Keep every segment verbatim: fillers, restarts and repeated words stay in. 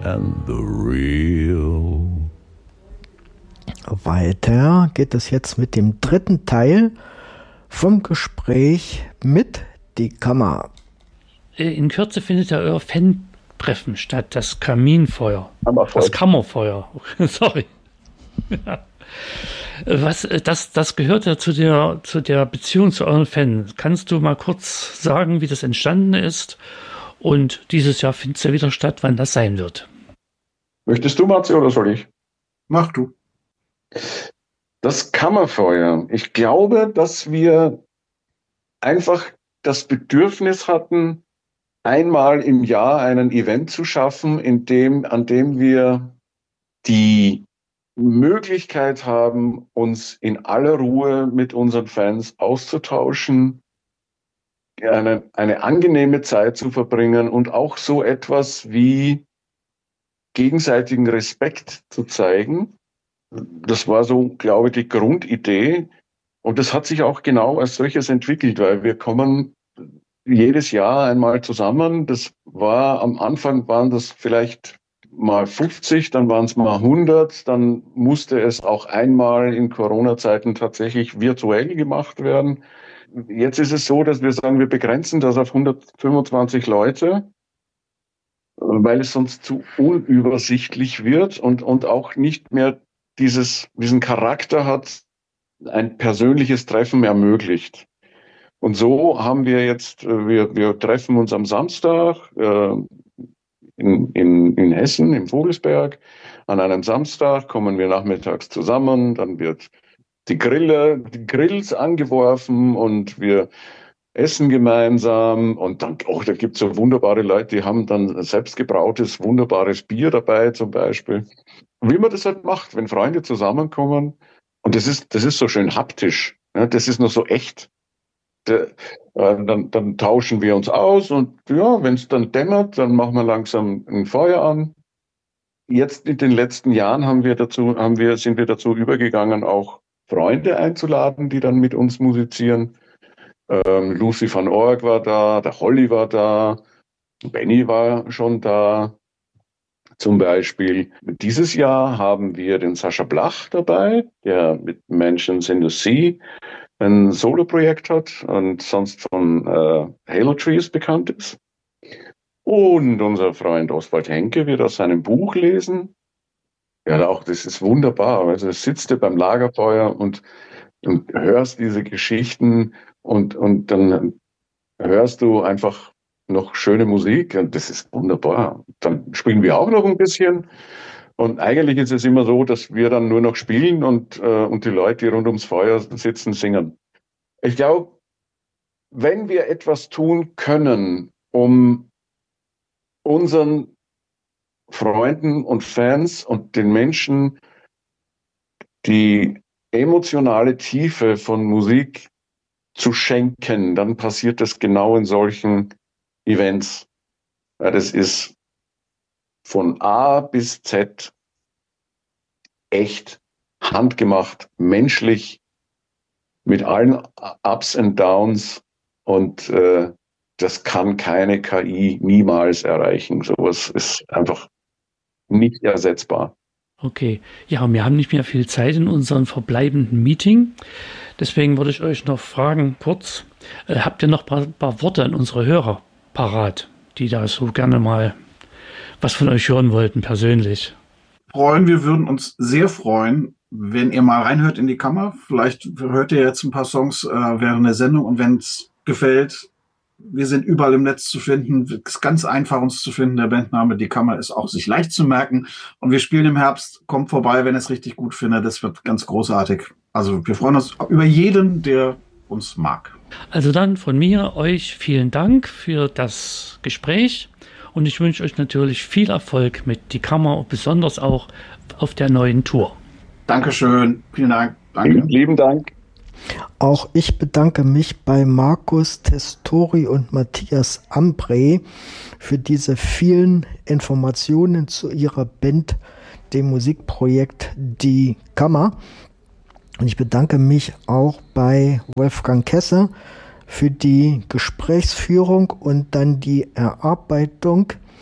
and the real. Weiter geht es jetzt mit dem dritten Teil vom Gespräch mit Die Kammer. In Kürze findet ja euer Fan-Treffen statt, das Kaminfeuer. Kammerfeuer. Das Kammerfeuer. Sorry. Ja. Was, das, das gehört ja zu der, zu der Beziehung zu euren Fans. Kannst du mal kurz sagen, wie das entstanden ist? Und dieses Jahr findet es ja wieder statt, wann das sein wird. Möchtest du, Matze, oder soll ich? Mach du. Das Kammerfeuer. Ich glaube, dass wir einfach das Bedürfnis hatten, einmal im Jahr einen Event zu schaffen, in dem, an dem wir die Möglichkeit haben, uns in aller Ruhe mit unseren Fans auszutauschen, eine, eine angenehme Zeit zu verbringen und auch so etwas wie gegenseitigen Respekt zu zeigen. Das war so, glaube ich, die Grundidee. Und das hat sich auch genau als solches entwickelt, weil wir kommen jedes Jahr einmal zusammen. Das war, am Anfang waren das vielleicht mal fünfzig, dann waren es mal hundert, dann musste es auch einmal in Corona-Zeiten tatsächlich virtuell gemacht werden. Jetzt ist es so, dass wir sagen, wir begrenzen das auf hundertfünfundzwanzig Leute, weil es sonst zu unübersichtlich wird und, und auch nicht mehr dieses, diesen Charakter hat, ein persönliches Treffen ermöglicht. Und so haben wir jetzt, wir, wir treffen uns am Samstag äh, in, in, in Hessen, im Vogelsberg. An einem Samstag kommen wir nachmittags zusammen, dann wird die Grille, die Grills angeworfen und wir essen gemeinsam. Und dann, oh, da gibt es so wunderbare Leute, die haben dann selbstgebrautes, wunderbares Bier dabei zum Beispiel. Wie man das halt macht, wenn Freunde zusammenkommen. Und das ist, das ist so schön haptisch. Ne? Das ist noch so echt. Da, äh, dann, dann tauschen wir uns aus und ja, wenn es dann dämmert, dann machen wir langsam ein Feuer an. Jetzt in den letzten Jahren haben wir dazu, haben wir, sind wir dazu übergegangen, auch Freunde einzuladen, die dann mit uns musizieren. Ähm, Lucy van Org war da, der Holly war da, Benny war schon da. Zum Beispiel dieses Jahr haben wir den Sascha Blach dabei, der mit Mansions in the Sea ein Solo-Projekt hat und sonst von äh, Halo Trees bekannt ist. Und unser Freund Oswald Henke wird aus seinem Buch lesen. Ja, auch das ist wunderbar. Also sitzt du beim Lagerfeuer und, und hörst diese Geschichten und, und dann hörst du einfach noch schöne Musik und das ist wunderbar. Dann spielen wir auch noch ein bisschen und eigentlich ist es immer so, dass wir dann nur noch spielen und, äh, und die Leute, die rund ums Feuer sitzen, singen. Ich glaube, wenn wir etwas tun können, um unseren Freunden und Fans und den Menschen die emotionale Tiefe von Musik zu schenken, dann passiert das genau in solchen Events. Ja, das ist von A bis Z echt handgemacht, menschlich, mit allen Ups und Downs und äh, das kann keine K I niemals erreichen. Sowas ist einfach nicht ersetzbar. Okay, ja, wir haben nicht mehr viel Zeit in unserem verbleibenden Meeting. Deswegen würde ich euch noch fragen, kurz, äh, habt ihr noch ein paar, paar Worte an unsere Hörer parat, die da so gerne mal was von euch hören wollten, persönlich? Freuen, wir würden uns sehr freuen, wenn ihr mal reinhört in die Kammer. Vielleicht hört ihr jetzt ein paar Songs äh, während der Sendung und wenn es gefällt, wir sind überall im Netz zu finden. Es ist ganz einfach, uns zu finden. Der Bandname Die Kammer ist auch sich leicht zu merken. Und wir spielen im Herbst. Kommt vorbei, wenn ihr es richtig gut findet. Das wird ganz großartig. Also wir freuen uns über jeden, der uns mag. Also dann von mir euch vielen Dank für das Gespräch. Und ich wünsche euch natürlich viel Erfolg mit Die Kammer und besonders auch auf der neuen Tour. Dankeschön. Vielen Dank. Danke. Lieben, lieben Dank. Auch ich bedanke mich bei Markus Testori und Matthias Ambre für diese vielen Informationen zu ihrer Band, dem Musikprojekt Die Kammer. Und ich bedanke mich auch bei Wolfgang Kesse für die Gesprächsführung und dann die Erarbeitung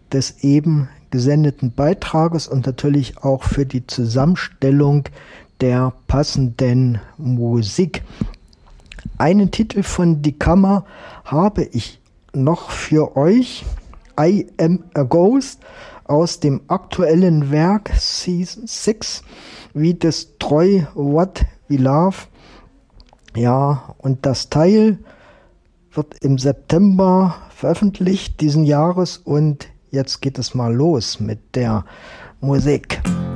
des eben gesendeten Beitrages und natürlich auch für die Zusammenstellung der passenden Musik. Einen Titel von Die Kammer habe ich noch für euch, I Am a Ghost, aus dem aktuellen Werk Season six, wie Destroy What We Love. Ja, und das Teil wird im September veröffentlicht diesen Jahres und jetzt geht es mal los mit der Musik.